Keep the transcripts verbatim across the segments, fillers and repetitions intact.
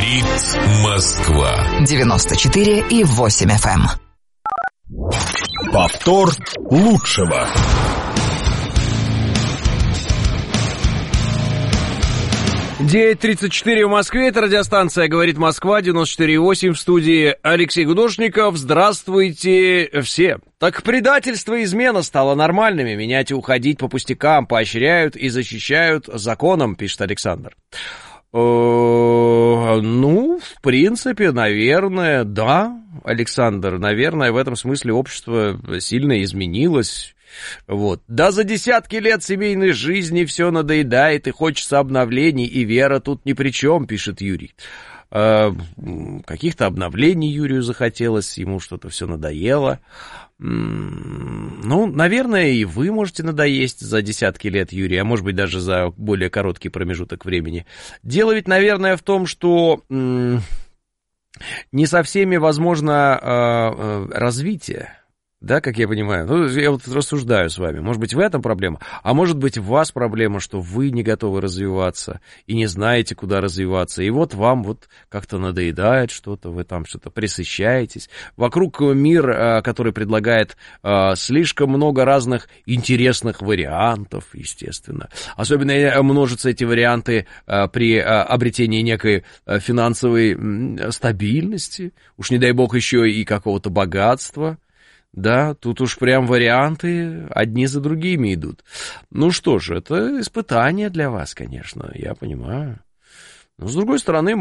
Говорит Москва. девяносто четыре и восемь эф эм. Повтор лучшего. девять тридцать четыре в Москве, это радиостанция «Говорит Москва», девяносто четыре и восемь, в студии Алексей Гудошников. Здравствуйте все. Так предательство и измена стало нормальными, менять и уходить по пустякам поощряют и защищают законом, пишет Александр. Ну, в принципе, наверное, да, Александр, наверное, в этом смысле общество сильно изменилось. Вот. Да, за десятки лет семейной жизни все надоедает и хочется обновлений, и вера тут ни при чем, пишет Юрий. Э, каких-то обновлений Юрию захотелось, ему что-то все надоело. Ну, наверное, и вы можете надоесть за десятки лет, Юрий, а может быть даже за более короткий промежуток времени. Дело ведь, наверное, в том, что м- не со всеми возможно э- э- развитие. Да, как я понимаю, ну, я вот рассуждаю с вами, может быть, в этом проблема, а может быть, у вас проблема, что вы не готовы развиваться и не знаете, куда развиваться, и вот вам вот как-то надоедает что-то, вы там что-то пресыщаетесь. Вокруг мир, который предлагает слишком много разных интересных вариантов, естественно. Особенно множатся эти варианты при обретении некой финансовой стабильности, уж не дай бог еще и какого-то богатства. Да, тут уж прям варианты одни за другими идут. Ну что ж, это испытание для вас, конечно, я понимаю. Но с другой стороны,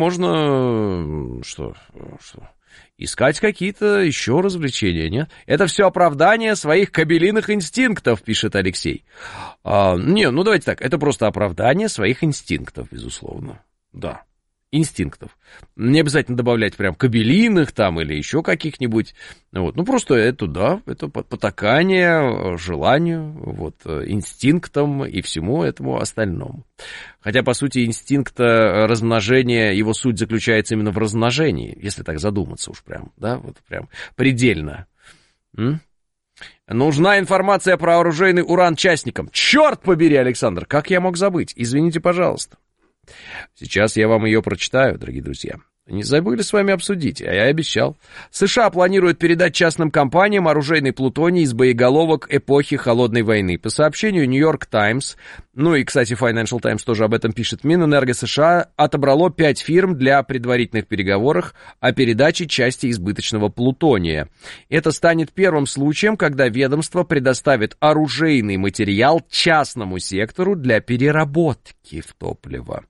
можно что, что, искать какие-то еще развлечения, нет? Это все оправдание своих кобелиных инстинктов, пишет Алексей. А, не, ну давайте так, это просто оправдание своих инстинктов, безусловно, да. Инстинктов. Не обязательно добавлять прям кобелиных там или еще каких-нибудь. Вот. Ну, просто это, да, это потакание желанию, вот, инстинктам и всему этому остальному. Хотя, по сути, инстинкт размножения, его суть заключается именно в размножении, если так задуматься уж прям, да, вот прям предельно. М? Нужна информация про оружейный уран частникам. Черт побери, Александр, как я мог забыть? Извините, пожалуйста. Сейчас я вам ее прочитаю, дорогие друзья. Не забыли с вами обсудить, а я обещал. США планируют передать частным компаниям оружейный плутоний из боеголовок эпохи Холодной войны. По сообщению Нью-Йорк Таймс, ну и, кстати, Financial Times тоже об этом пишет, Минэнерго США отобрало пять фирм для предварительных переговоров о передаче части избыточного плутония. Это станет первым случаем, когда ведомство предоставит оружейный материал частному сектору для переработки в топливо.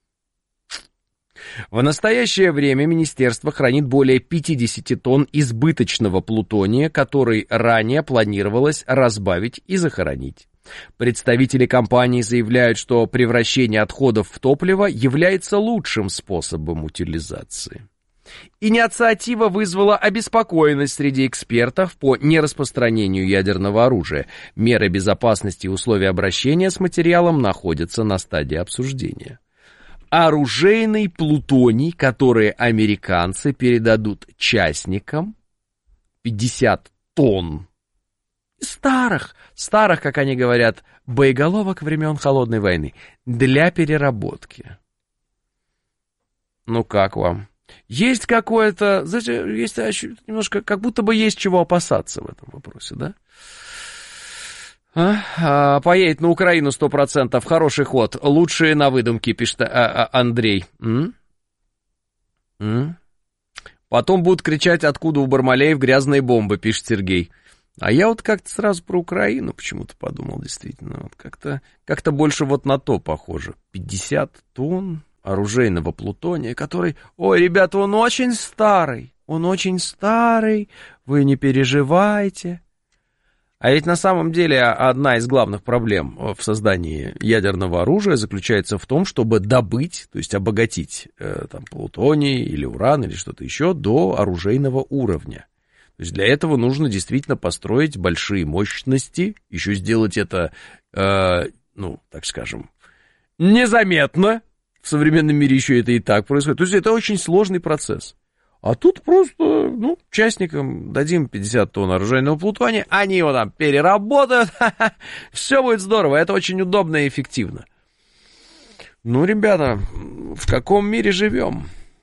В настоящее время министерство хранит более пятьдесят тонн избыточного плутония, который ранее планировалось разбавить и захоронить. Представители компании заявляют, что превращение отходов в топливо является лучшим способом утилизации. Инициатива вызвала обеспокоенность среди экспертов по нераспространению ядерного оружия. Меры безопасности и условия обращения с материалом находятся на стадии обсуждения. Оружейный плутоний, который американцы передадут частникам, пятьдесят тонн старых, старых, как они говорят, боеголовок времен Холодной войны, для переработки. Ну как вам? Есть какое-то, знаете, есть немножко, как будто бы есть чего опасаться в этом вопросе, да? А, поедет на Украину сто процентов. Хороший ход. Лучшие на выдумке, пишет а, а, Андрей. М? М? Потом будут кричать, откуда у Бармалеев грязные бомбы, пишет Сергей. А я вот как-то сразу про Украину почему-то подумал, действительно. Вот как-то, как-то больше вот на то похоже. пятьдесят тонн оружейного плутония, который... Ой, ребята, он очень старый. Он очень старый. Вы не переживайте. А ведь на самом деле одна из главных проблем в создании ядерного оружия заключается в том, чтобы добыть, то есть обогатить э, там, плутоний или уран или что-то еще до оружейного уровня. То есть для этого нужно действительно построить большие мощности, еще сделать это, э, ну, так скажем, незаметно. В современном мире еще это и так происходит. То есть это очень сложный процесс. А тут просто, ну, частникам дадим пятьдесят тонн оружейного плутония, они его там переработают, все будет здорово, это очень удобно и эффективно. Ну, ребята, в каком мире живем?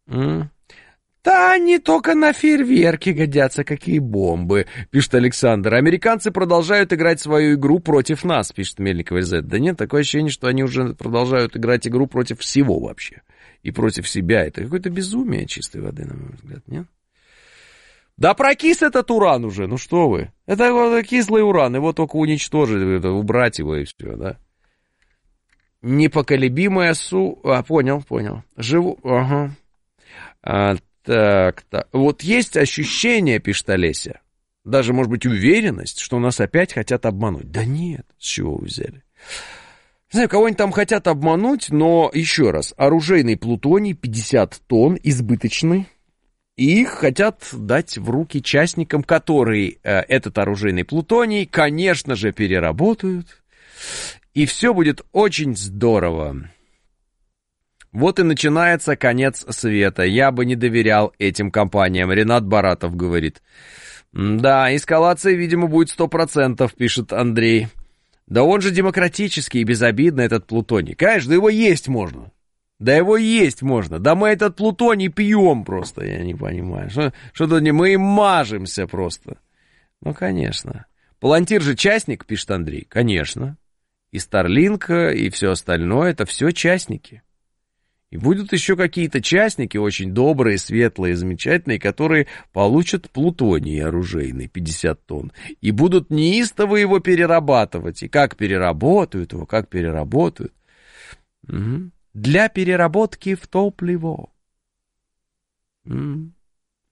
М? Да, не только на фейерверки годятся, какие бомбы, пишет Александр. Американцы продолжают играть свою игру против нас, пишет Мельникова Зет. Да нет, такое ощущение, что они уже продолжают играть игру против всего вообще. И против себя. Это какое-то безумие чистой воды, на мой взгляд, нет? Да прокис этот уран уже, ну что вы. Это вот кислый уран, его только уничтожить, это, убрать его и все, да. Непоколебимая су... А, понял, понял. Живу... Ага. А, так, так. Вот есть ощущение, пишет Олеся, даже, может быть, уверенность, что нас опять хотят обмануть. Да нет, с чего вы взяли? Не знаю, кого-нибудь там хотят обмануть, но, еще раз, оружейный плутоний пятьдесят тонн, избыточный, и их хотят дать в руки частникам, которые э, этот оружейный плутоний, конечно же, переработают, и все будет очень здорово. Вот и начинается конец света. Я бы не доверял этим компаниям. Ренат Баратов говорит. Да, эскалация, видимо, будет сто процентов, пишет Андрей. Да он же демократический и безобидный, этот плутоний. Конечно, да его есть можно. Да его есть можно. Да мы этот плутоний пьем просто, я не понимаю. Что, что-то не мы им мажемся просто. Ну, конечно. Палантир же частник, пишет Андрей. Конечно. И Starlink, и все остальное, это все частники. И будут еще какие-то частники, очень добрые, светлые, замечательные, которые получат плутоний оружейный, пятьдесят тонн, и будут неистово его перерабатывать. И как переработают его, как переработают. Угу. Для переработки в топливо. Угу.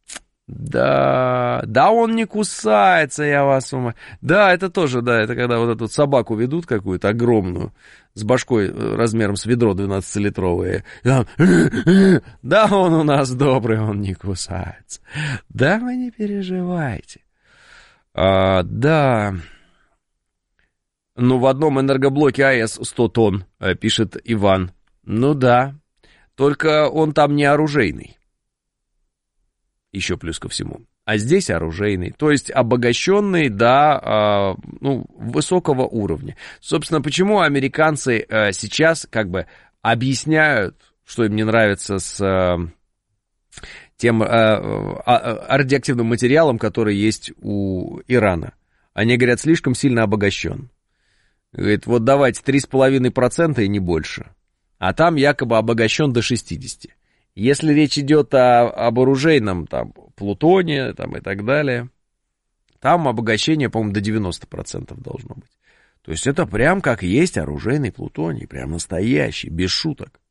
Да, да он не кусается, я вас умоляю. Да, это тоже, да, это когда вот эту собаку ведут какую-то огромную, с башкой размером с ведро двенадцатилитровое. Да, он у нас добрый, он не кусается. Да, вы не переживайте. А, да. Ну, в одном энергоблоке АЭС сто тонн, пишет Иван. Ну да, только он там не оружейный. Еще плюс ко всему. А здесь оружейный, то есть обогащенный до э, ну, высокого уровня. Собственно, почему американцы э, сейчас как бы объясняют, что им не нравится с э, тем э, э, радиоактивным материалом, который есть у Ирана. Они говорят, слишком сильно обогащен. Говорит, вот давайте три с половиной процента и не больше. А там якобы обогащен до шестидесяти. Если речь идет о, об оружейном, там, плутоне, там, и так далее, там обогащение, по-моему, до девяноста процентов должно быть. То есть это прям как есть оружейный плутоний, прям настоящий, без шуток.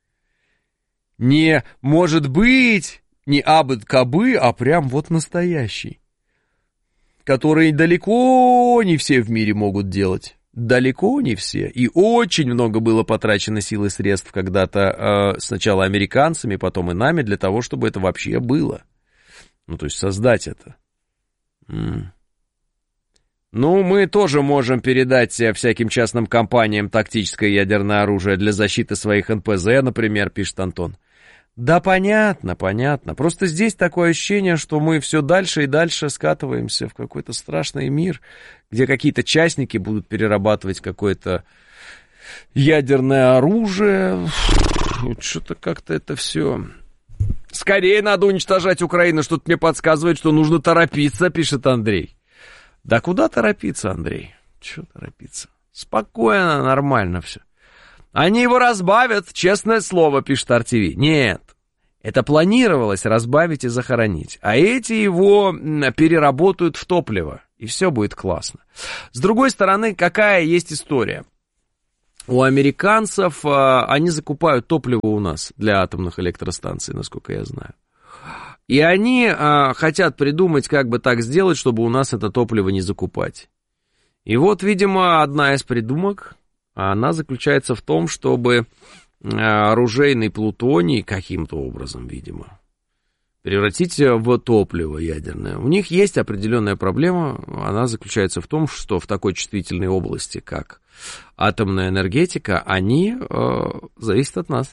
Не может быть, не абы-кабы, а прям вот настоящий. Который далеко не все в мире могут делать. Далеко не все. И очень много было потрачено сил и средств когда-то э, сначала американцами, потом и нами, для того, чтобы это вообще было. Ну, то есть создать это. М. Ну, мы тоже можем передать всяким частным компаниям тактическое ядерное оружие для защиты своих эн пэ зэ, например, пишет Антон. Да, понятно, понятно. Просто здесь такое ощущение, что мы все дальше и дальше скатываемся в какой-то страшный мир, где какие-то частники будут перерабатывать какое-то ядерное оружие. Что-то как-то это все... Скорее надо уничтожать Украину, что-то мне подсказывает, что нужно торопиться, пишет Андрей. Да куда торопиться, Андрей? Чего торопиться? Спокойно, нормально все. Они его разбавят, честное слово, пишет ар ти ви. Нет, это планировалось разбавить и захоронить. А эти его переработают в топливо, и все будет классно. С другой стороны, какая есть история? У американцев, они закупают топливо у нас для атомных электростанций, насколько я знаю. И они хотят придумать, как бы так сделать, чтобы у нас это топливо не закупать. И вот, видимо, одна из придумок... Она заключается в том, чтобы оружейный плутоний каким-то образом, видимо, превратить в топливо ядерное. У них есть определенная проблема, она заключается в том, что в такой чувствительной области, как атомная энергетика, они э, зависят от нас.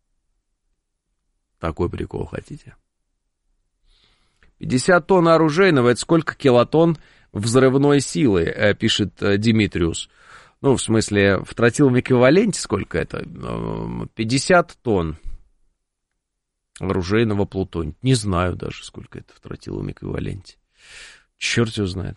Такой прикол хотите? пятьдесят тонн оружейного, это сколько килотонн взрывной силы, пишет Димитриус. Ну, в смысле, в тротиловом эквиваленте сколько это? пятьдесят тонн. оружейного плутония. Не знаю даже, сколько это в тротиловом эквиваленте. Черт его знает.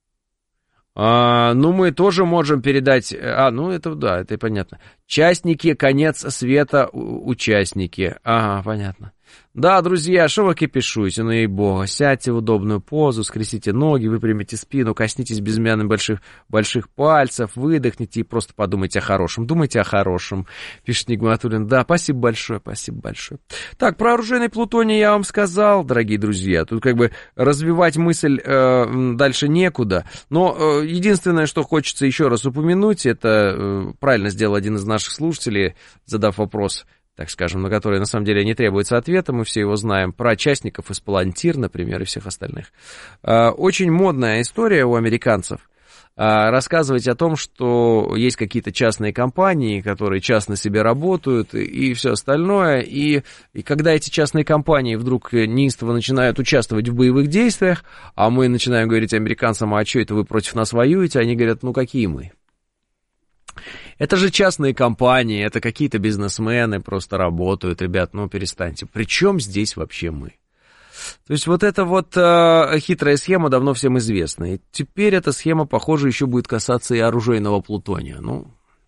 А, ну, мы тоже можем передать... А, ну, это, да, это понятно. Частники, конец света, участники. Ага, понятно. Да, друзья, что вы кипишуете, ну и бога. Сядьте в удобную позу, скрестите ноги, выпрямите спину, коснитесь безымянных больших, больших пальцев, выдохните и просто подумайте о хорошем. Думайте о хорошем, пишет Нигматуллин. Да, спасибо большое, спасибо большое. Так, про оружейный плутоний я вам сказал, дорогие друзья. Тут как бы развивать мысль э, дальше некуда. Но э, единственное, что хочется еще раз упомянуть, это э, правильно сделал один из наших слушателей, задав вопрос, так скажем, на которые на самом деле не требуется ответа, мы все его знаем, про частников из Палантир, например, и всех остальных. Очень модная история у американцев рассказывать о том, что есть какие-то частные компании, которые частно себе работают и все остальное, и, и когда эти частные компании вдруг неистово начинают участвовать в боевых действиях, а мы начинаем говорить американцам, а что это вы против нас воюете, они говорят, ну какие мы? Это же частные компании, это какие-то бизнесмены просто работают, ребят, ну перестаньте. Причем здесь вообще мы? То есть вот эта вот э, хитрая схема давно всем известна. И теперь эта схема, похоже, еще будет касаться и оружейного плутония. Ну,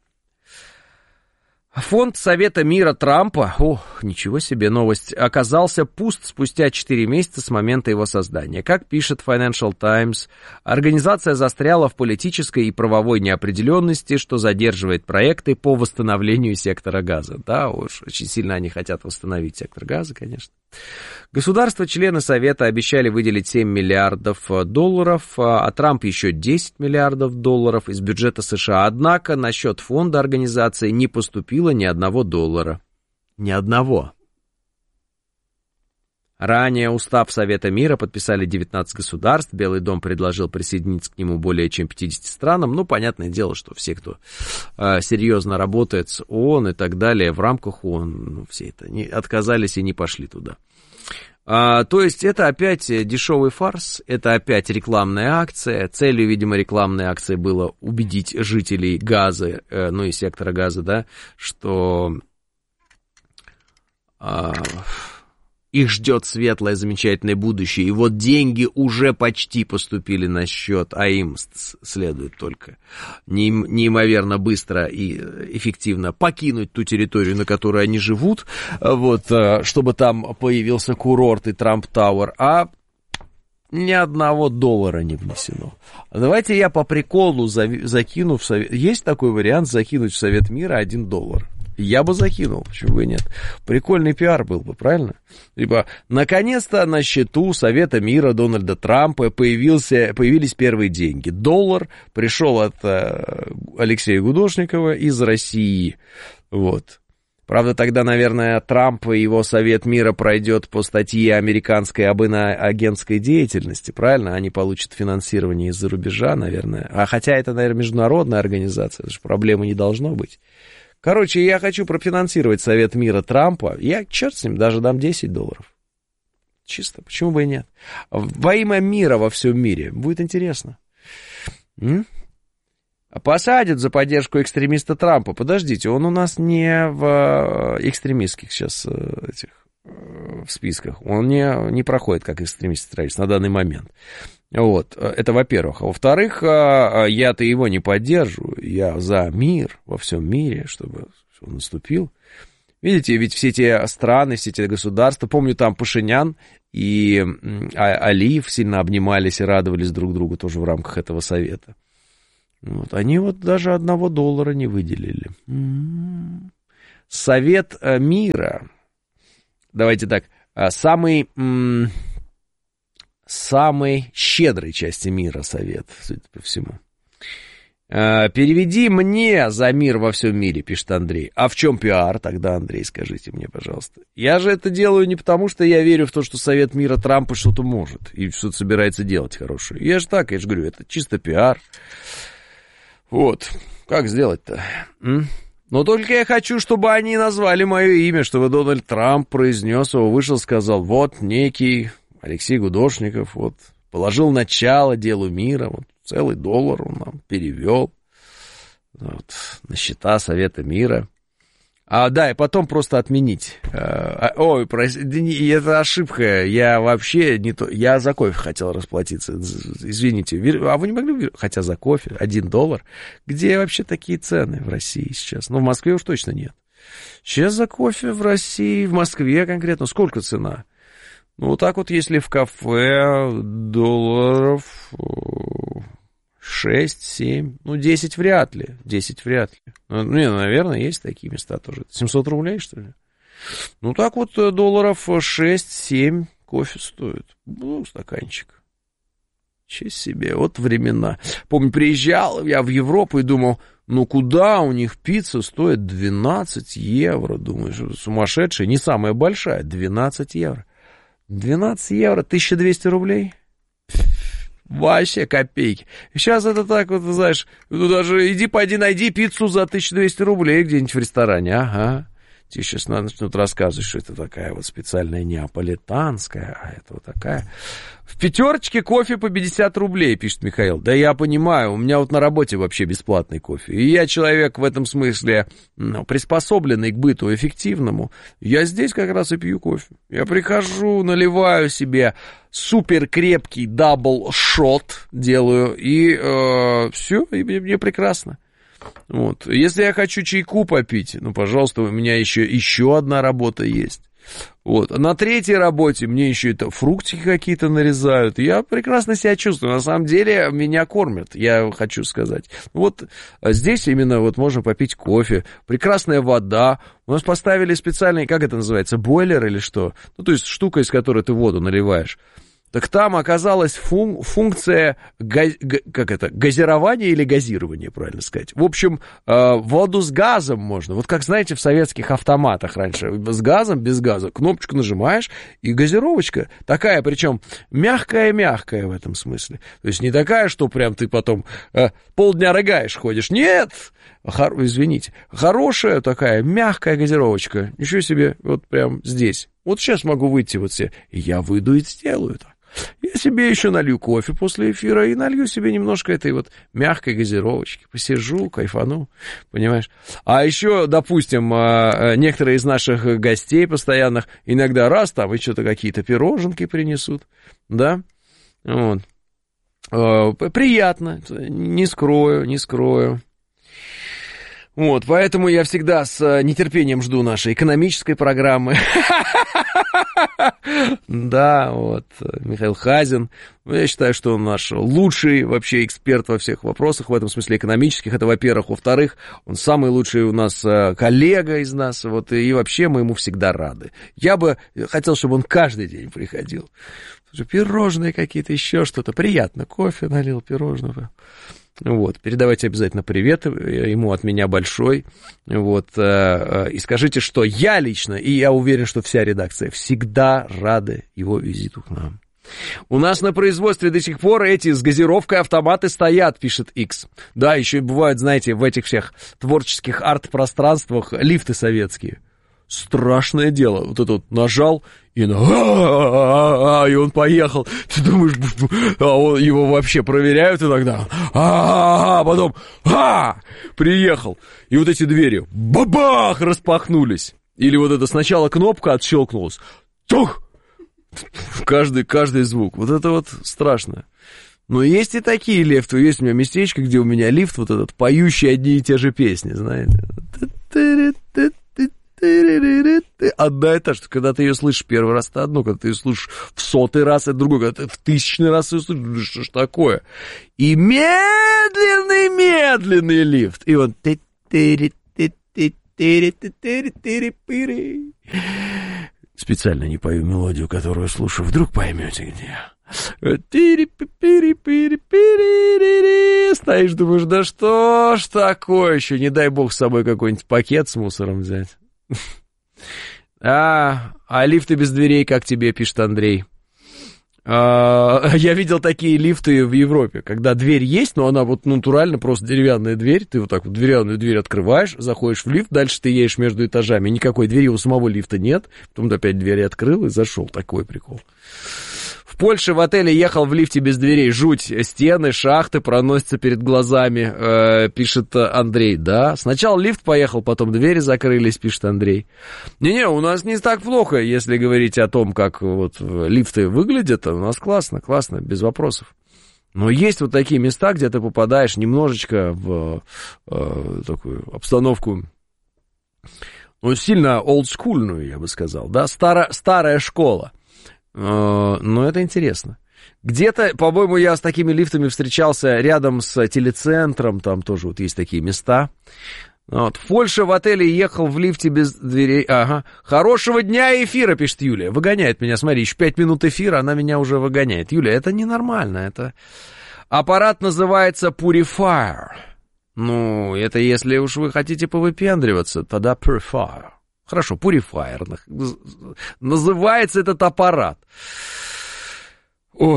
фонд Совета мира Трампа, ох, ничего себе новость, оказался пуст спустя четыре месяца с момента его создания. Как пишет Financial Times, организация застряла в политической и правовой неопределенности, что задерживает проекты по восстановлению сектора газа. Да, уж очень сильно они хотят восстановить сектор газа, конечно. Государства-члены Совета обещали выделить семь миллиардов долларов, а Трамп еще десять миллиардов долларов из бюджета США. Однако на счет фонда организации не поступило ни одного доллара. Ни одного. Ранее устав Совета мира подписали девятнадцать государств. Белый дом предложил присоединиться к нему более чем пятидесяти странам. Ну, понятное дело, что все, кто э, серьезно работает с ООН и так далее, в рамках ООН, ну, все это не, отказались и не пошли туда. А, то есть это опять дешевый фарс, это опять рекламная акция. Целью, видимо, рекламной акции было убедить жителей Газы, э, ну и сектора Газа, да, что э, их ждет светлое, замечательное будущее. И вот деньги уже почти поступили на счет, а им следует только неимоверно быстро и эффективно покинуть ту территорию, на которой они живут, вот, чтобы там появился курорт и Трамп Тауэр, а ни одного доллара не внесено. Давайте я по приколу закину в Совет... Есть такой вариант закинуть в Совет мира один доллар? Я бы закинул, почему бы и нет. Прикольный пиар был бы, правильно? Либо, наконец-то на счету Совета мира Дональда Трампа появился, появились первые деньги. Доллар пришел от э, Алексея Гудошникова из России. Вот. Правда, тогда, наверное, Трамп и его Совет мира пройдет по статье американской об иноагентской деятельности, правильно? Они получат финансирование из-за рубежа, наверное. А хотя это, наверное, международная организация, потому что проблемы не должно быть. Короче, я хочу профинансировать Совет мира Трампа. Я, черт с ним, даже дам десять долларов. Чисто, почему бы и нет? Во имя мира во всем мире. Будет интересно. М? Посадят за поддержку экстремиста Трампа. Подождите, он у нас не в экстремистских сейчас этих, в списках. Он не, не проходит как экстремист-террорист на данный момент. Вот, это во-первых. А во-вторых, я-то его не поддерживаю. Я за мир во всем мире, чтобы он наступил. Видите, ведь все те страны, все те государства, помню, там Пашинян и Алиев сильно обнимались и радовались друг другу тоже в рамках этого совета. Вот, они вот даже одного доллара не выделили. Совет мира. Давайте так, самый... самой щедрой части мира совет, судя по всему. «Переведи мне за мир во всем мире», пишет Андрей. А в чем пиар тогда, Андрей, скажите мне, пожалуйста. Я же это делаю не потому, что я верю в то, что Совет мира Трампа что-то может и что-то собирается делать хорошее. Я же так, я же говорю, это чисто пиар. Вот, как сделать-то? М? Но только я хочу, чтобы они назвали мое имя, чтобы Дональд Трамп произнес его, вышел, сказал, вот некий Алексей Гудошников, вот, положил начало делу мира, вот, целый доллар он нам перевел, вот, на счета Совета мира. А, да, и потом просто отменить. А, ой, прости, это ошибка. Я вообще не то. Я за кофе хотел расплатиться. Извините. А вы не могли? Хотя за кофе один доллар. Где вообще такие цены в России сейчас? Ну, в Москве уж точно нет. Сейчас за кофе в России, в Москве конкретно, сколько цена? Ну, вот так вот, если в кафе долларов шесть-семь, ну, десять вряд ли, десять вряд ли. Ну, не, наверное, есть такие места тоже. семьсот рублей, что ли? Ну, так вот, долларов шесть-семь кофе стоит. Ну, стаканчик. Честь себе, вот времена. Помню, приезжал я в Европу и думал, ну, куда у них пицца стоит двенадцать евро? Думаешь, сумасшедшая, не самая большая, двенадцать евро. двенадцать евро, тысяча двести рублей? Вообще копейки. Сейчас это так вот, знаешь, ну даже иди, пойди, найди пиццу за тысячу двести рублей где-нибудь в ресторане, ага. Тебе сейчас начнут рассказывать, что это такая вот специальная неаполитанская, а это вот такая. В пятерочке кофе по пятьдесят рублей, пишет Михаил. Да я понимаю, у меня вот на работе вообще бесплатный кофе. И я человек в этом смысле, ну, приспособленный к быту эффективному. Я здесь как раз и пью кофе. Я прихожу, наливаю себе супер крепкий дабл-шот, делаю, и э, все, и мне, мне прекрасно. Вот. Если я хочу чайку попить, ну, пожалуйста, у меня еще, еще одна работа есть. Вот. На третьей работе мне еще это фруктики какие-то нарезают. Я прекрасно себя чувствую. На самом деле меня кормят, я хочу сказать. Вот здесь именно вот можно попить кофе, прекрасная вода. У нас поставили специальный, как это называется, бойлер или что? Ну, то есть штука, из которой ты воду наливаешь. Так там оказалась фун- функция газ- г- как это, газирования или газирования, правильно сказать. В общем, э, воду с газом можно. Вот как, знаете, в советских автоматах раньше. С газом, без газа. Кнопочку нажимаешь, и газировочка такая, причем мягкая-мягкая в этом смысле. То есть не такая, что прям ты потом э, полдня рыгаешь, ходишь. Нет! Хор- извините. Хорошая такая мягкая газировочка. Ничего себе, вот прям здесь. Вот сейчас могу выйти вот все. И я выйду и сделаю так. Я себе еще налью кофе после эфира и налью себе немножко этой вот мягкой газировочки. Посижу, кайфану, понимаешь? А еще, допустим, некоторые из наших гостей постоянных иногда раз там и что-то какие-то пироженки принесут, да? Вот. Приятно, не скрою, не скрою. Вот, поэтому я всегда с нетерпением жду нашей экономической программы. Да, вот, Михаил Хазин. Я считаю, что он наш лучший вообще эксперт во всех вопросах, в этом смысле экономических. Это, во-первых. Во-вторых, он самый лучший у нас коллега из нас. Вот, и вообще мы ему всегда рады. Я бы хотел, чтобы он каждый день приходил. Пирожные какие-то, еще что-то. Приятно. Кофе налил, пирожного. Вот, передавайте обязательно привет ему от меня большой, вот, и скажите, что я лично, и я уверен, что вся редакция всегда рады его визиту к нам. У нас на производстве до сих пор эти с газировкой автоматы стоят, пишет X. Да, еще и бывают, знаете, в этих всех творческих арт-пространствах лифты советские. Страшное дело. Вот этот вот нажал, и, на... и он поехал. Ты думаешь, а он, его вообще проверяют иногда. А потом а приехал. И вот эти двери бабах распахнулись. Или вот это сначала кнопка отщелкнулась. Тух! Каждый, каждый звук. Вот это вот страшно. Но есть и такие лифты. Есть у меня местечко, где у меня лифт вот этот, поющий одни и те же песни, знаете. Одна и та же, когда ты ее слышишь первый раз, это одно, когда ты ее слышишь в сотый раз, это другое, когда ты в тысячный раз ее слышишь, что ж такое? И медленный-медленный лифт, и он... Специально не пою мелодию, которую слушаю, вдруг поймете где. Стоишь, думаешь, да что ж такое еще, не дай бог с собой какой-нибудь пакет с мусором взять. А, а лифты без дверей, как тебе, пишет Андрей. А, я видел такие лифты в Европе, когда дверь есть, но она вот натурально просто деревянная дверь, ты вот так вот деревянную дверь открываешь, заходишь в лифт, дальше ты едешь между этажами, никакой двери у самого лифта нет, потом ты опять дверь открыл и зашел, такой прикол. В Польше в отеле ехал в лифте без дверей. Жуть. Стены, шахты проносятся перед глазами, э, пишет Андрей. Да, сначала лифт поехал, потом двери закрылись, пишет Андрей. Не-не, у нас не так плохо, если говорить о том, как вот лифты выглядят. У нас классно, классно, без вопросов. Но есть вот такие места, где ты попадаешь немножечко в э, такую обстановку, ну, сильно олдскульную, я бы сказал, да, Старо, старая школа. Э, но это интересно. Где-то, по-моему, я с такими лифтами встречался рядом с телецентром, там тоже вот есть такие места. Вот. В Польше в отеле ехал в лифте без дверей. Ага. Хорошего дня эфира, пишет Юлия. Выгоняет меня, смотри, еще пять минут эфира, она меня уже выгоняет. Юлия, это ненормально, это... Аппарат называется Purifier. Ну, это если уж вы хотите повыпендриваться, тогда Purifier. Хорошо, Purifier. Называется этот аппарат. Ой...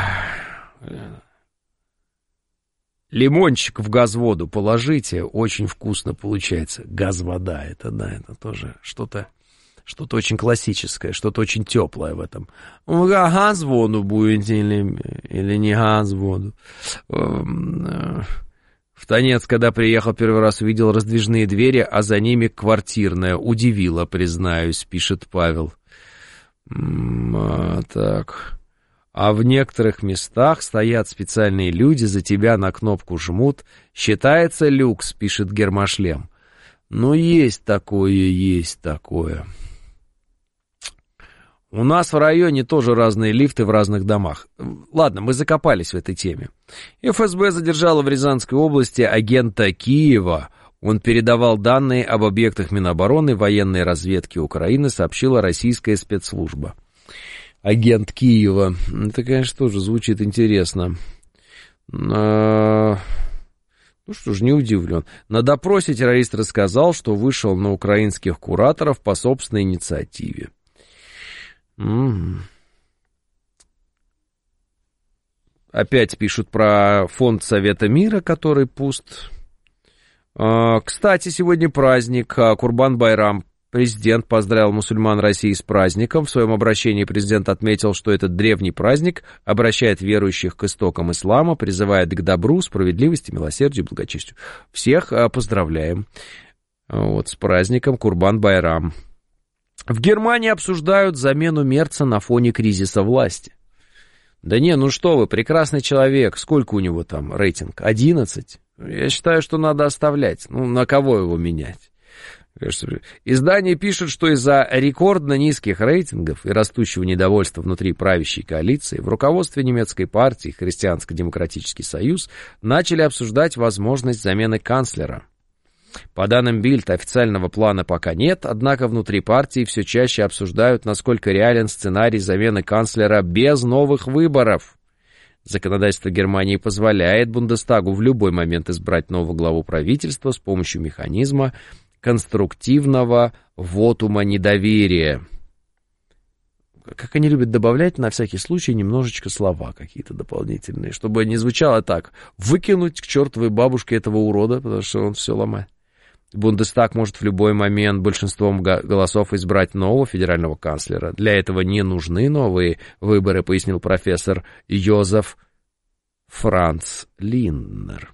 Лимончик в газводу положите, очень вкусно получается. Газвода, это да, это тоже что-то, что-то очень классическое, что-то очень теплое в этом. Газводу будете или, или не газводу. В Донецк, когда приехал первый раз, увидел раздвижные двери, а за ними квартирная. Удивило, признаюсь, пишет Павел. А, так... А в некоторых местах стоят специальные люди, за тебя на кнопку жмут. Считается люкс, пишет Гермошлем. Ну, есть такое, есть такое. У нас в районе тоже разные лифты в разных домах. Ладно, мы закопались в этой теме. эф эс бэ задержала в Рязанской области агента Киева. Он передавал данные об объектах Минобороны, военной разведки Украины, сообщила российская спецслужба. Агент Киева. Это, конечно, тоже звучит интересно. А... Ну что ж, не удивлен. На допросе террорист рассказал, что вышел на украинских кураторов по собственной инициативе. М-м. Опять пишут про фонд Совета мира, который пуст. А, кстати, сегодня праздник Курбан-Байрам. Президент поздравил мусульман России с праздником. В своем обращении президент отметил, что этот древний праздник обращает верующих к истокам ислама, призывает к добру, справедливости, милосердию, благочестию. Всех поздравляем вот, с праздником Курбан-Байрам. В Германии обсуждают замену Мерца на фоне кризиса власти. Да не, ну что вы, прекрасный человек. Сколько у него там рейтинг? одиннадцать? Я считаю, что надо оставлять. Ну, на кого его менять? Издание пишет, что из-за рекордно низких рейтингов и растущего недовольства внутри правящей коалиции в руководстве немецкой партии Христианско-демократический союз начали обсуждать возможность замены канцлера. По данным Бильд, официального плана пока нет, однако внутри партии все чаще обсуждают, насколько реален сценарий замены канцлера без новых выборов. Законодательство Германии позволяет Бундестагу в любой момент избрать нового главу правительства с помощью механизма конструктивного вотума недоверия. Как они любят добавлять на всякий случай немножечко слова какие-то дополнительные, чтобы не звучало так: выкинуть к чертовой бабушке этого урода, потому что он все ломает. Бундестаг может в любой момент большинством голосов избрать нового федерального канцлера. Для этого не нужны новые выборы, пояснил профессор Йозеф Франц Линднер.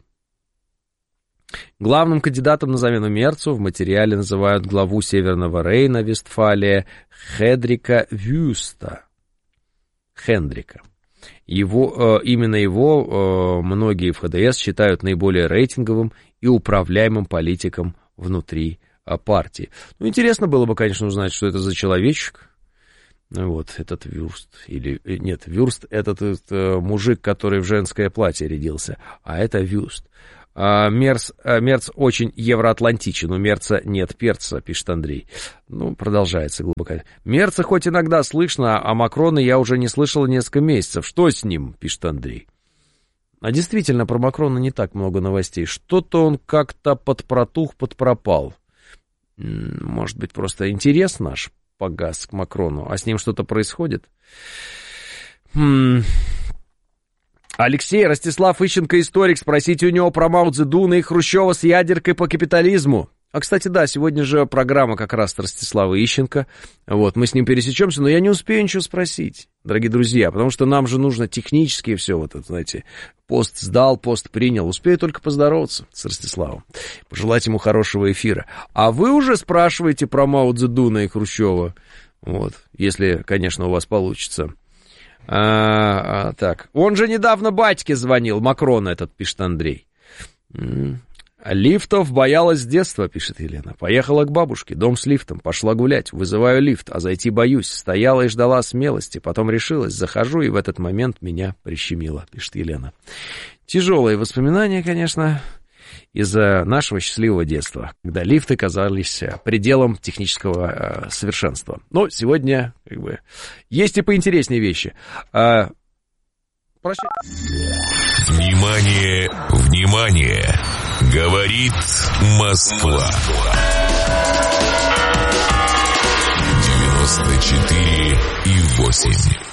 Главным кандидатом на замену Мерцу в материале называют главу Северного Рейна, Вестфалия, Хедрика Вюста. Хендрика. Его, э, именно его э, многие в ха дэ эс считают наиболее рейтинговым и управляемым политиком внутри э, партии. Ну, интересно было бы, конечно, узнать, что это за человечек. Вот этот Вюрст. Или, нет, Вюрст — этот, этот мужик, который в женское платье рядился, а это Вюст. Мерц, Мерц очень евроатлантичен, у Мерца нет перца, пишет Андрей. Ну, продолжается глубоко. Мерца хоть иногда слышно, а Макрона я уже не слышал несколько месяцев. Что с ним, пишет Андрей. А действительно, про Макрона не так много новостей. Что-то он как-то подпротух, подпропал. Может быть, просто интерес наш погас к Макрону, а с ним что-то происходит? Хм... Алексей, Ростислав Ищенко, историк, спросите у него про Мао Цзэдуна и Хрущева с ядеркой по капитализму. А, кстати, да, сегодня же программа как раз Ростислава Ищенко. Вот, мы с ним пересечемся, но я не успею ничего спросить, дорогие друзья, потому что нам же нужно технически все вот это, знаете, пост сдал, пост принял. Успею только поздороваться с Ростиславом, пожелать ему хорошего эфира. А вы уже спрашиваете про Мао Цзэдуна и Хрущева, вот, если, конечно, у вас получится. А, а, так, он же недавно батьке звонил, Макрон этот, пишет Андрей. Лифтов боялась с детства, пишет Елена. Поехала к бабушке, дом с лифтом, пошла гулять, вызываю лифт, а зайти боюсь. Стояла и ждала смелости, потом решилась, захожу, и в этот момент меня прищемило, пишет Елена. Тяжелые воспоминания, конечно, из-за нашего счастливого детства, когда лифты казались пределом технического э, совершенства. Но сегодня, как бы, есть и поинтереснее вещи. А, прощай. Внимание, внимание! Говорит Москва. девяносто четыре и восемь.